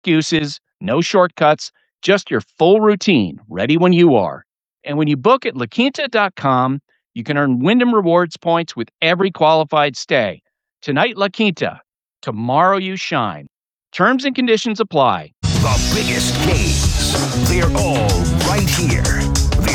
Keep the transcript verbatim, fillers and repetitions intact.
excuses, no shortcuts, just your full routine ready when you are. And when you book at La Quinta dot com, you can earn Wyndham Rewards points with every qualified stay. Tonight, La Quinta. Tomorrow, you shine. Terms and conditions apply. The biggest games, they're all right here.